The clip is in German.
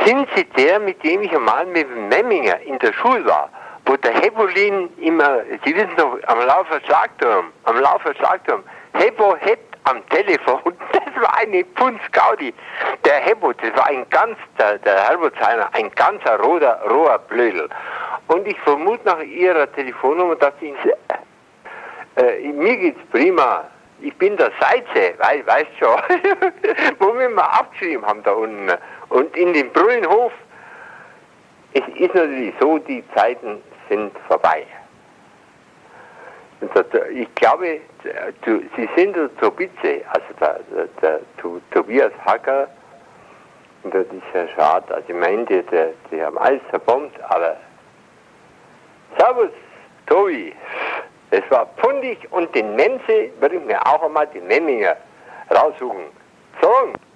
Sind Sie der, mit dem ich einmal mit dem Memminger in der Schule war, wo der Hebolin immer, Sie wissen doch, am Laufer Schlagturm, Hebo hebt am Telefon, das war eine Punz-Gaudi. Der Hebo, das war der Herbolzheimer, ein ganzer roher Blödel. Und ich vermute nach Ihrer Telefonnummer, dass Sie, mir geht's prima. Ich bin der Seize, weißt schon, wo wir mal abgeschrieben haben da unten. Und in dem Brunnenhof, es ist natürlich so, die Zeiten sind vorbei. Ich glaube, Sie sind der Tobice, also der Tobias Hacker und der dieser Schad, also ich meine, die haben alles zerbombt, aber Servus, Tobi, das war pfundig und den Mense würde ich mir auch einmal den Memminger raussuchen. So.